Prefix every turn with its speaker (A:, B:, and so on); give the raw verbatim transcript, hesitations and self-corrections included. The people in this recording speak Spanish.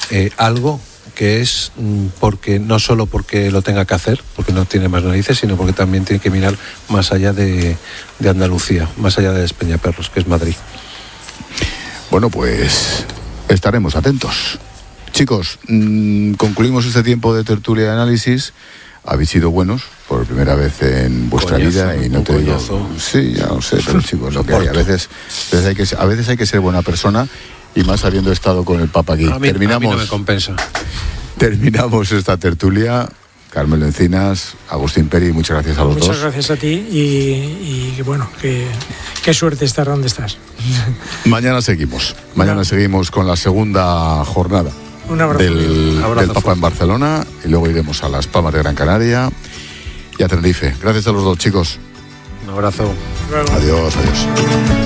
A: eh, algo que es mm, porque no solo porque lo tenga que hacer, porque no tiene más narices, sino porque también tiene que mirar más allá de, de Andalucía, más allá de Despeñaperros, que es Madrid.
B: Bueno, pues estaremos atentos. Chicos, mmm, concluimos este tiempo de tertulia y análisis. Habéis sido buenos por primera vez en vuestra
A: Coñazo,
B: vida y no te digo, sí, ya lo sé, pero chicos, lo que hay, a veces, a veces hay que a veces hay que ser buena persona y más habiendo estado con el Papa aquí.
A: A mí,
B: terminamos,
A: a mí no me compensa.
B: Terminamos esta tertulia. Carmelo Encinas, Agustín Peri, muchas gracias a los
C: muchas
B: dos.
C: Muchas gracias a ti y, y bueno, que, qué suerte estar donde estás.
B: Mañana seguimos, mañana no. seguimos con la segunda jornada.
C: Un abrazo.
B: Del,
A: abrazo
B: del Papa en Barcelona y luego iremos a Las Palmas de Gran Canaria y a Tenerife. Gracias a los dos, chicos.
A: Un abrazo.
B: Adiós, adiós.